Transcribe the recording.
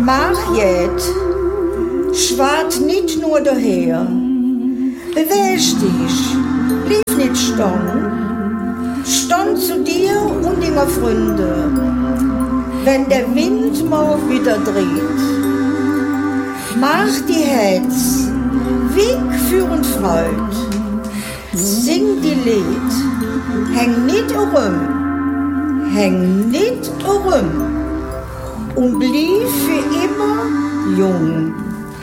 Mach jet, schwart nicht nur daher, beweg dich, blieb nicht stand zu dir und deiner Freunde, wenn der Wind mal wieder dreht. Mach die Herz, Weg für und Freud, sing die Lied, häng nicht und blieb für immer jung.